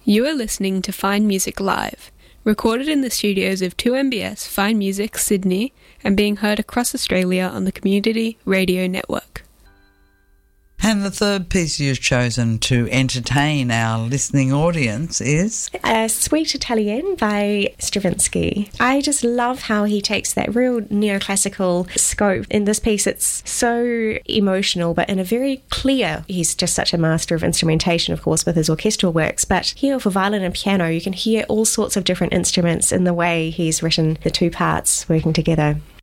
You are listening to Fine Music Live, recorded in the studios of 2MBS Fine Music Sydney and being heard across Australia on the Community Radio Network. And the third piece you've chosen to entertain our listening audience is? Suite Italienne by Stravinsky. I just love how he takes that real neoclassical scope. In this piece, it's so emotional, but in a very clear. He's just such a master of instrumentation, of course, with his orchestral works. But here for violin and piano, you can hear all sorts of different instruments in the way he's written the two parts working together.